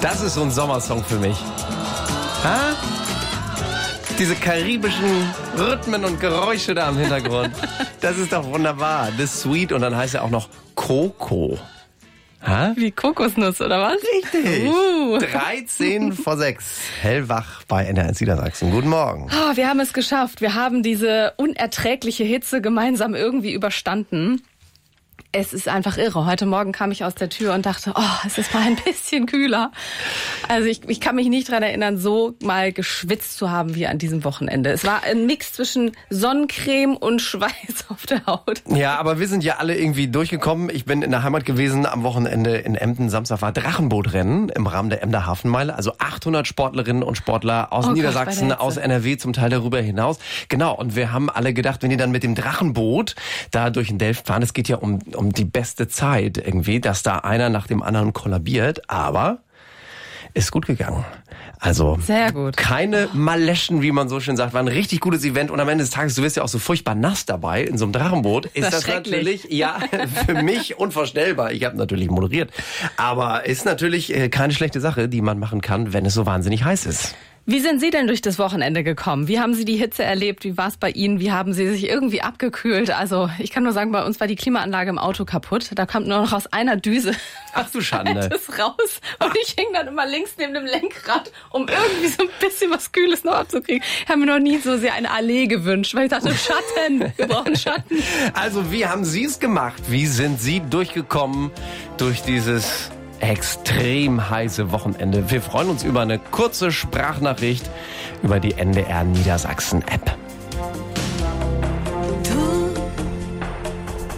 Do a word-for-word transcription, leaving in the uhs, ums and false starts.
Das ist so ein Sommersong für mich. Ha? Diese karibischen Rhythmen und Geräusche da im Hintergrund. Das ist doch wunderbar. Das Sweet und dann heißt er auch noch Coco. Ha? Wie Kokosnuss, oder was? Richtig. Uh. dreizehn vor sechs. Hellwach bei N R eins Niedersachsen. Guten Morgen. Oh, wir haben es geschafft. Wir haben diese unerträgliche Hitze gemeinsam irgendwie überstanden. Es ist einfach irre. Heute Morgen kam ich aus der Tür und dachte, oh, es ist mal ein bisschen kühler. Also ich, ich kann mich nicht dran erinnern, so mal geschwitzt zu haben wie an diesem Wochenende. Es war ein Mix zwischen Sonnencreme und Schweiß auf der Haut. Ja, aber wir sind ja alle irgendwie durchgekommen. Ich bin in der Heimat gewesen am Wochenende in Emden. Samstag war Drachenbootrennen im Rahmen der Emder Hafenmeile. Also achthundert Sportlerinnen und Sportler aus Oh Niedersachsen, Gott, aus N R W, zum Teil darüber hinaus. Genau, und wir haben alle gedacht, wenn die dann mit dem Drachenboot da durch den Delft fahren, es geht ja um, um die beste Zeit irgendwie, dass da einer nach dem anderen kollabiert. Aber ist gut gegangen. Also sehr gut. Keine Maleschen, wie man so schön sagt. War ein richtig gutes Event und am Ende des Tages, du wirst ja auch so furchtbar nass dabei in so einem Drachenboot. Ist das, das natürlich, ja, für mich unvorstellbar. Ich habe natürlich moderiert. Aber ist natürlich keine schlechte Sache, die man machen kann, wenn es so wahnsinnig heiß ist. Wie sind Sie denn durch das Wochenende gekommen? Wie haben Sie die Hitze erlebt? Wie war es bei Ihnen? Wie haben Sie sich irgendwie abgekühlt? Also ich kann nur sagen, bei uns war die Klimaanlage im Auto kaputt. Da kam nur noch aus einer Düse Ach du Schande. das raus. Und ich hing dann immer links neben dem Lenkrad, um irgendwie so ein bisschen was Kühles noch abzukriegen. Ich habe mir noch nie so sehr eine Allee gewünscht, weil ich dachte, Schatten, wir brauchen Schatten. Also wie haben Sie es gemacht? Wie sind Sie durchgekommen durch dieses extrem heiße Wochenende? Wir freuen uns über eine kurze Sprachnachricht über die N D R Niedersachsen App.